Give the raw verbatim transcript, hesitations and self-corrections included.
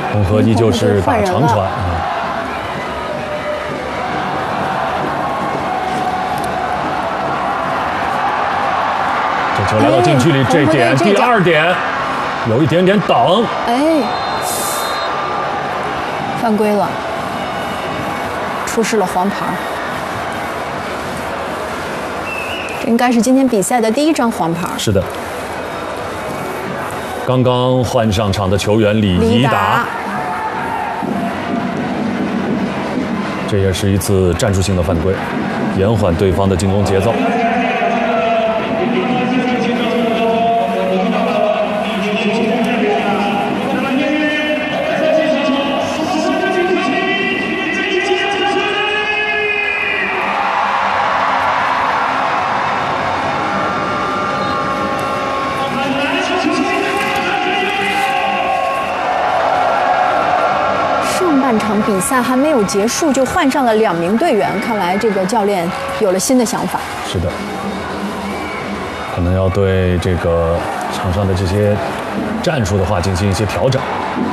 红河依旧是打长传。这球来到禁区里，这点第二点有一点点等。 哎，犯规了，出示了黄牌。这应该是今天比赛的第一张黄牌。 是的。刚刚换上场的球员李怡达，这也是一次战术性的犯规，延缓对方的进攻节奏。 半场比赛还没有结束，就换上了两名队员，看来这个教练有了新的想法。 是的，可能要对这个场上的这些战术的话进行一些调整。